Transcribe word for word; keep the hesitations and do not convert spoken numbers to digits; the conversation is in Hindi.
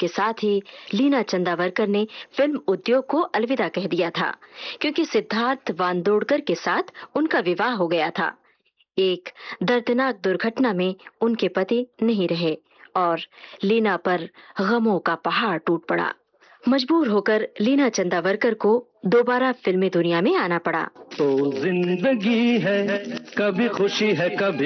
के साथ ही लीना चंदावरकर ने फिल्म उद्योग को अलविदा कह दिया था, क्योंकि सिद्धार्थ वांदोडकर के साथ उनका विवाह हो गया था। एक दर्दनाक दुर्घटना में उनके पति नहीं रहे और लीना पर गमों का पहाड़ टूट पड़ा। मजबूर होकर लीना चंदावरकर को दोबारा फिल्मी दुनिया में आना पड़ा। तो जिंदगी है, कभी खुशी है, कभी